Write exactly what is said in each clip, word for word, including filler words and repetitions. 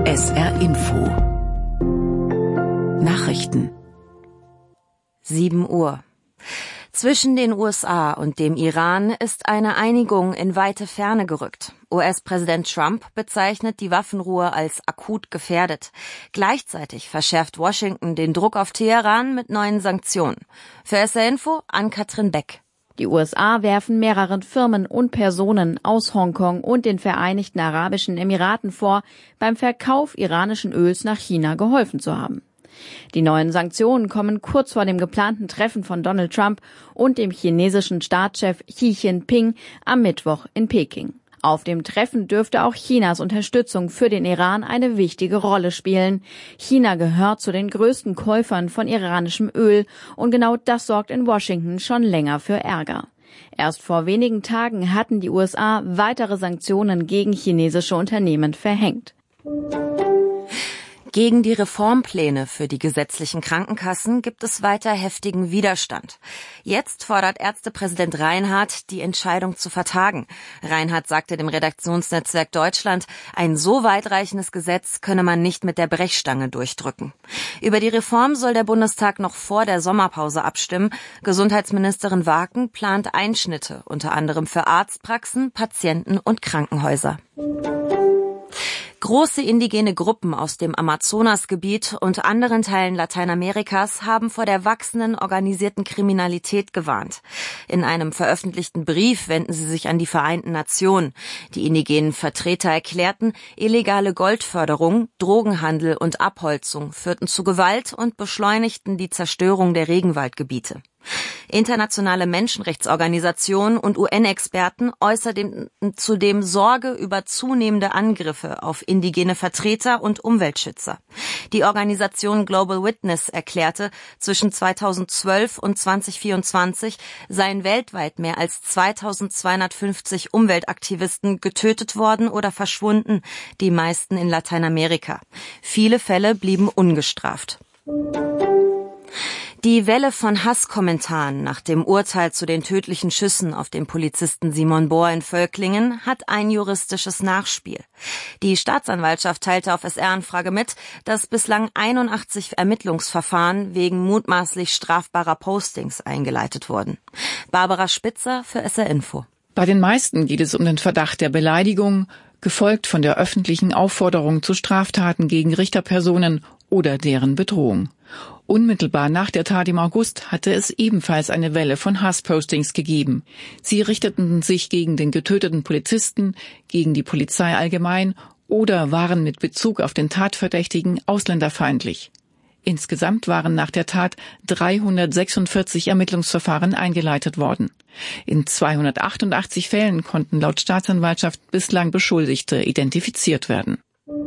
S R Info Nachrichten sieben Uhr. Zwischen den U S A und dem Iran ist eine Einigung in weite Ferne gerückt. U S-Präsident Trump bezeichnet die Waffenruhe als akut gefährdet. Gleichzeitig verschärft Washington den Druck auf Teheran mit neuen Sanktionen. Für S R Info Ann-Kathrin Beck. Die U S A werfen mehreren Firmen und Personen aus Hongkong und den Vereinigten Arabischen Emiraten vor, beim Verkauf iranischen Öls nach China geholfen zu haben. Die neuen Sanktionen kommen kurz vor dem geplanten Treffen von Donald Trump und dem chinesischen Staatschef Xi Jinping am Mittwoch in Peking. Auf dem Treffen dürfte auch Chinas Unterstützung für den Iran eine wichtige Rolle spielen. China gehört zu den größten Käufern von iranischem Öl und genau das sorgt in Washington schon länger für Ärger. Erst vor wenigen Tagen hatten die U S A weitere Sanktionen gegen chinesische Unternehmen verhängt. Gegen die Reformpläne für die gesetzlichen Krankenkassen gibt es weiter heftigen Widerstand. Jetzt fordert Ärztepräsident Reinhardt, die Entscheidung zu vertagen. Reinhardt sagte dem Redaktionsnetzwerk Deutschland, ein so weitreichendes Gesetz könne man nicht mit der Brechstange durchdrücken. Über die Reform soll der Bundestag noch vor der Sommerpause abstimmen. Gesundheitsministerin Waken plant Einschnitte, unter anderem für Arztpraxen, Patienten und Krankenhäuser. Große indigene Gruppen aus dem Amazonasgebiet und anderen Teilen Lateinamerikas haben vor der wachsenden organisierten Kriminalität gewarnt. In einem veröffentlichten Brief wenden sie sich an die Vereinten Nationen. Die indigenen Vertreter erklärten, illegale Goldförderung, Drogenhandel und Abholzung führten zu Gewalt und beschleunigten die Zerstörung der Regenwaldgebiete. Internationale Menschenrechtsorganisationen und U N-Experten äußerten zudem Sorge über zunehmende Angriffe auf indigene Vertreter und Umweltschützer. Die Organisation Global Witness erklärte, zwischen zweitausendzwölf und zweitausendvierundzwanzig seien weltweit mehr als zweitausendzweihundertfünfzig Umweltaktivisten getötet worden oder verschwunden, die meisten in Lateinamerika. Viele Fälle blieben ungestraft. Die Welle von Hasskommentaren nach dem Urteil zu den tödlichen Schüssen auf den Polizisten Simon Bohr in Völklingen hat ein juristisches Nachspiel. Die Staatsanwaltschaft teilte auf S R-Anfrage mit, dass bislang einundachtzig Ermittlungsverfahren wegen mutmaßlich strafbarer Postings eingeleitet wurden. Barbara Spitzer für S R Info. Bei den meisten geht es um den Verdacht der Beleidigung, gefolgt von der öffentlichen Aufforderung zu Straftaten gegen Richterpersonen oder deren Bedrohung. Unmittelbar nach der Tat im August hatte es ebenfalls eine Welle von Hasspostings gegeben. Sie richteten sich gegen den getöteten Polizisten, gegen die Polizei allgemein oder waren mit Bezug auf den Tatverdächtigen ausländerfeindlich. Insgesamt waren nach der Tat dreihundertsechsundvierzig Ermittlungsverfahren eingeleitet worden. In zweihundertachtundachtzig Fällen konnten laut Staatsanwaltschaft bislang Beschuldigte identifiziert werden.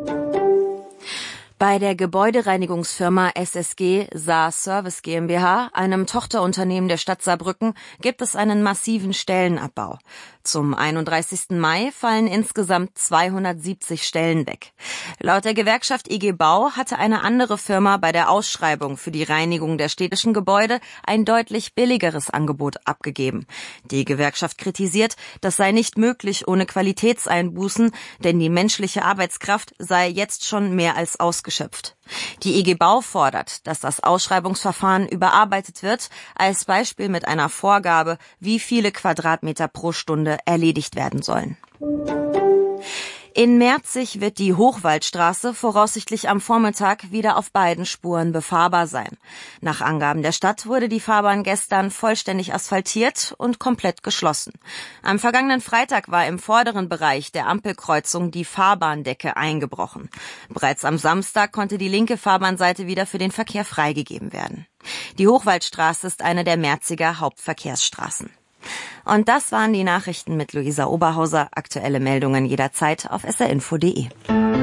Bei der Gebäudereinigungsfirma S S G Saar Service GmbH, einem Tochterunternehmen der Stadt Saarbrücken, gibt es einen massiven Stellenabbau. Zum einunddreißigsten Mai fallen insgesamt zweihundertsiebzig Stellen weg. Laut der Gewerkschaft I G Bau hatte eine andere Firma bei der Ausschreibung für die Reinigung der städtischen Gebäude ein deutlich billigeres Angebot abgegeben. Die Gewerkschaft kritisiert, das sei nicht möglich ohne Qualitätseinbußen, denn die menschliche Arbeitskraft sei jetzt schon mehr als ausgeschöpft. Die I G Bau fordert, dass das Ausschreibungsverfahren überarbeitet wird, als Beispiel mit einer Vorgabe, wie viele Quadratmeter pro Stunde erledigt werden sollen. In Merzig wird die Hochwaldstraße voraussichtlich am Vormittag wieder auf beiden Spuren befahrbar sein. Nach Angaben der Stadt wurde die Fahrbahn gestern vollständig asphaltiert und komplett geschlossen. Am vergangenen Freitag war im vorderen Bereich der Ampelkreuzung die Fahrbahndecke eingebrochen. Bereits am Samstag konnte die linke Fahrbahnseite wieder für den Verkehr freigegeben werden. Die Hochwaldstraße ist eine der Merziger Hauptverkehrsstraßen. Und das waren die Nachrichten mit Luisa Oberhauser. Aktuelle Meldungen jederzeit auf s r info punkt d e.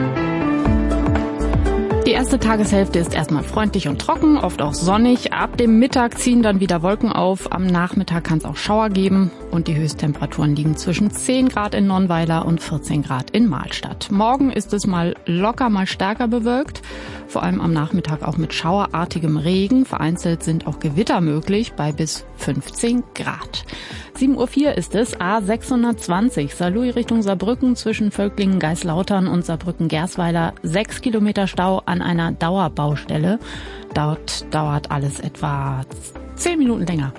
Die erste Tageshälfte ist erstmal freundlich und trocken, oft auch sonnig. Ab dem Mittag ziehen dann wieder Wolken auf. Am Nachmittag kann es auch Schauer geben. und die Höchsttemperaturen liegen zwischen zehn Grad in Nonnweiler und vierzehn Grad in Mahlstadt. Morgen ist es mal locker, mal stärker bewölkt, vor allem am Nachmittag auch mit schauerartigem Regen. Vereinzelt sind auch Gewitter möglich bei bis fünfzehn Grad. sieben Uhr vier ist es, A sechshundertzwanzig, Saarlouis Richtung Saarbrücken zwischen Völklingen, Geislautern und Saarbrücken-Gersweiler. Sechs Kilometer Stau an einer Dauerbaustelle. Dort dauert alles etwa zehn Minuten länger.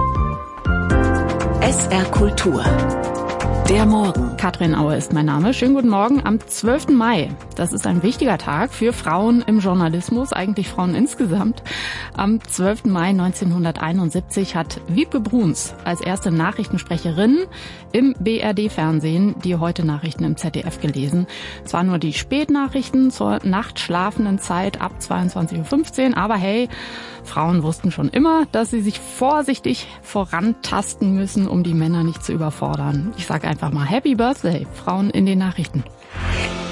S R Kultur. Der Morgen. Katrin Aue ist mein Name. Schönen guten Morgen am zwölften Mai. Das ist ein wichtiger Tag für Frauen im Journalismus, eigentlich Frauen insgesamt. Am zwölften Mai neunzehnhunderteinundsiebzig hat Wiebke Bruns als erste Nachrichtensprecherin im B R D-Fernsehen die Heute-Nachrichten im Z D F gelesen. Zwar nur die Spätnachrichten zur nachtschlafenden Zeit ab zweiundzwanzig Uhr fünfzehn, aber hey, Frauen wussten schon immer, dass sie sich vorsichtig vorantasten müssen, um die Männer nicht zu überfordern. Ich sage einfach mal Happy Birthday, Frauen in den Nachrichten.